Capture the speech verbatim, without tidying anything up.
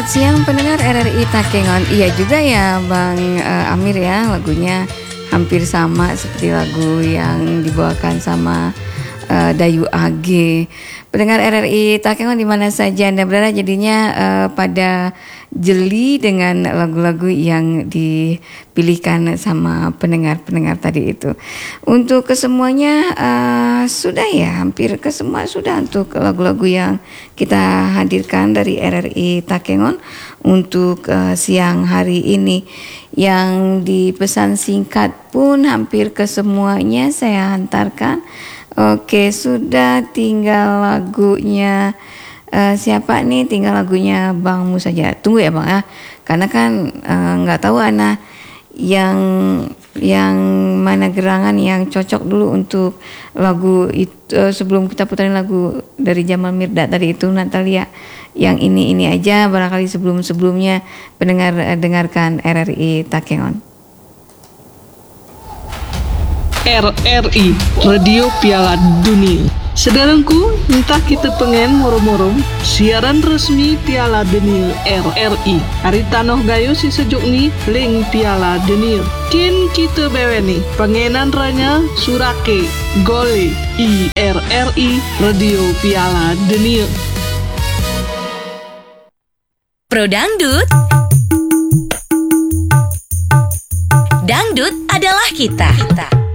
Selamat siang pendengar R R I Takengon. Iya juga ya Bang uh, Amir ya, lagunya hampir sama seperti lagu yang dibawakan sama uh, Dayu A G. Pendengar R R I Takengon di mana saja Anda berada, jadinya uh, pada jeli dengan lagu-lagu yang dipilihkan sama pendengar-pendengar tadi itu. Untuk kesemuanya uh, sudah ya, hampir kesemua sudah untuk lagu-lagu yang kita hadirkan dari R R I Takengon untuk uh, siang hari ini. Yang dipesan singkat pun hampir kesemuanya saya hantarkan. Oke, sudah tinggal lagunya Uh, siapa nih, tinggal lagunya Bang Mus saja. Tunggu ya Bang ya, karena kan nggak uh, tahu Ana yang yang mana gerangan yang cocok dulu untuk lagu itu. Uh, sebelum kita putarin lagu dari Jamal Mirdad tadi itu, Natalia, yang ini ini aja barangkali sebelum sebelumnya pendengar uh, dengarkan R R I Takengon. R R I Radio Piala Dunia. Saudaraku, entah kita pengen moro-moro siaran resmi Piala Dunia R R I. Hari tanoh gayo si sejuk ni link Piala Dunia. Kin kita beweni pengenan ranya surake gole I R R I Radio Piala Dunia. Pro Dangdut. Dangdut adalah kita. kita.